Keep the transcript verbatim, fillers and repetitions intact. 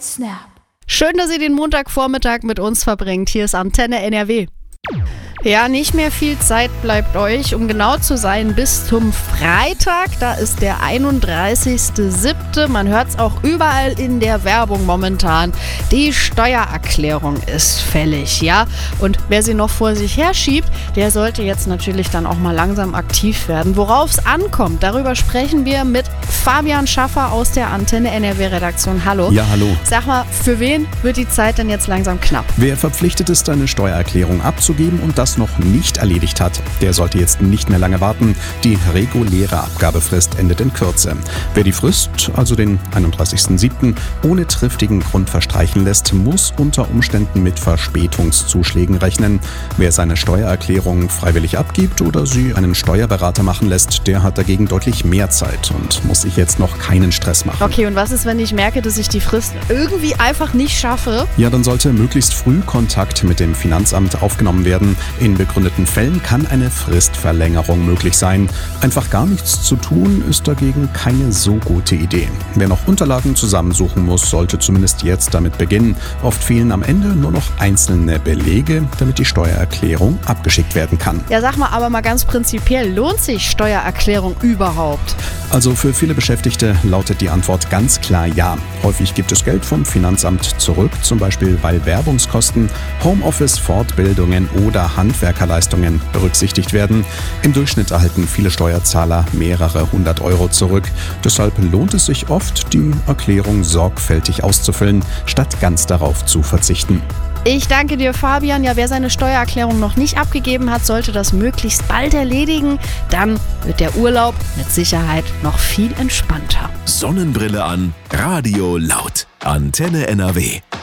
Snap. Schön, dass ihr den Montagvormittag mit uns verbringt. Hier ist Antenne N R W. Ja, nicht mehr viel Zeit bleibt euch, um genau zu sein, bis zum Freitag. Da ist der einunddreißigster siebte Man hört es auch überall in der Werbung momentan. Die Steuererklärung ist fällig, ja. Und wer sie noch vor sich herschiebt, der sollte jetzt natürlich dann auch mal langsam aktiv werden. Worauf es ankommt, darüber sprechen wir mit Fabian Schaffer aus der Antenne N R W-Redaktion. Hallo. Ja, hallo. Sag mal, für wen wird die Zeit denn jetzt langsam knapp? Wer verpflichtet ist, eine Steuererklärung abzugeben und das noch nicht erledigt hat, der sollte jetzt nicht mehr lange warten. Die reguläre Abgabefrist endet in Kürze. Wer die Frist, also den einunddreißigster siebter ohne triftigen Grund verstreichen lässt, muss unter Umständen mit Verspätungszuschlägen rechnen. Wer seine Steuererklärung freiwillig abgibt oder sie einen Steuerberater machen lässt, der hat dagegen deutlich mehr Zeit und muss sich jetzt noch keinen Stress machen. Okay, und was ist, wenn ich merke, dass ich die Frist irgendwie einfach nicht schaffe? Ja, dann sollte möglichst früh Kontakt mit dem Finanzamt aufgenommen werden. In begründeten Fällen kann eine Fristverlängerung möglich sein. Einfach gar nichts zu tun, ist dagegen keine so gute Idee. Wer noch Unterlagen zusammensuchen muss, sollte zumindest jetzt damit beginnen. Oft fehlen am Ende nur noch einzelne Belege, damit die Steuererklärung abgeschickt werden kann. Ja, sag mal, aber mal ganz prinzipiell, lohnt sich Steuererklärung überhaupt? Also für viele Beschäftigte lautet die Antwort ganz klar ja. Häufig gibt es Geld vom Finanzamt zurück, zum Beispiel weil Werbungskosten, Homeoffice, Fortbildungen oder Handwerkerleistungen berücksichtigt werden. Im Durchschnitt erhalten viele Steuerzahler mehrere hundert Euro zurück. Deshalb lohnt es sich oft, die Erklärung sorgfältig auszufüllen, statt ganz darauf zu verzichten. Ich danke dir, Fabian. Ja, wer seine Steuererklärung noch nicht abgegeben hat, sollte das möglichst bald erledigen. Dann wird der Urlaub mit Sicherheit noch viel entspannter. Sonnenbrille an, Radio laut. Antenne N R W.